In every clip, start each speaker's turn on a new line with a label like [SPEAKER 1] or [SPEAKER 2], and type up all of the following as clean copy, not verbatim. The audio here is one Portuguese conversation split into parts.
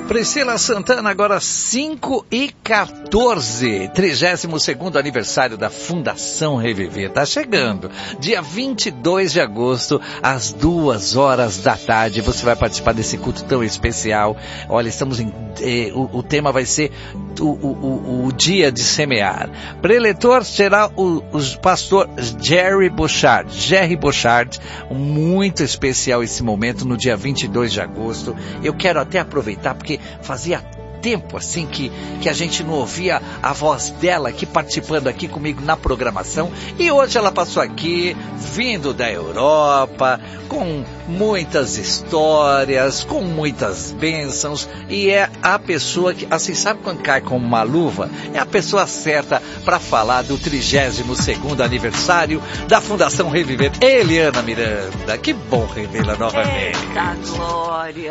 [SPEAKER 1] Priscila Santana, agora 5h14, 32º aniversário da Fundação Reviver. Tá chegando, dia 22 de agosto, às 2h da tarde. Você vai participar desse culto tão especial. Olha, estamos o tema vai ser o dia de semear. Preletor será o pastor Jerry Bochard, muito especial esse momento no dia 22 de agosto. Eu quero até aproveitar porque fazia tempo assim que a gente não ouvia a voz dela aqui participando aqui comigo na programação, e hoje ela passou aqui vindo da Europa com muitas histórias, com muitas bênçãos, e é a pessoa que, assim, sabe quando cai como uma luva? É a pessoa certa para falar do 32º aniversário da Fundação Reviver. Eliana Miranda, que bom revê-la novamente.
[SPEAKER 2] Eita glória!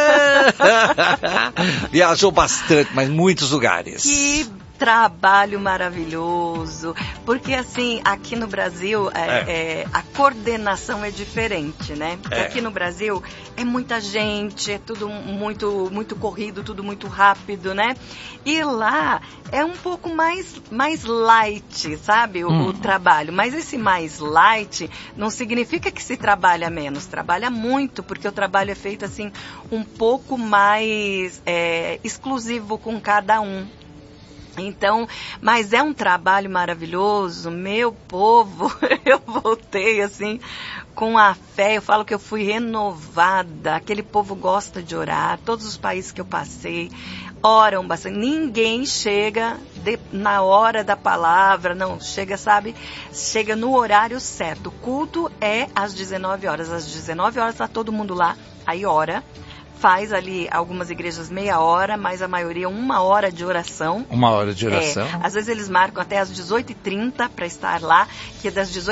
[SPEAKER 1] Viajou bastante, mas muitos lugares.
[SPEAKER 2] Que trabalho maravilhoso, porque assim, aqui no Brasil a coordenação é diferente, né? Porque aqui no Brasil é muita gente, é tudo muito corrido, tudo muito rápido, né? E lá é um pouco mais light, sabe? O trabalho. Mas esse mais light não significa que se trabalha menos, trabalha muito, porque o trabalho é feito assim um pouco mais exclusivo com cada um. Então, mas é um trabalho maravilhoso, meu povo. Eu voltei assim com a fé, eu falo que eu fui renovada. Aquele povo gosta de orar, todos os países que eu passei oram bastante. Ninguém chega na hora da palavra, não, chega no horário certo. O culto é às 19 horas. Às 19 horas está todo mundo lá, aí ora. Faz ali algumas igrejas meia hora, mas a maioria 1 hora de oração.
[SPEAKER 1] 1 hora de oração.
[SPEAKER 2] Às vezes eles marcam até às 18h30 para estar lá, que é das 18h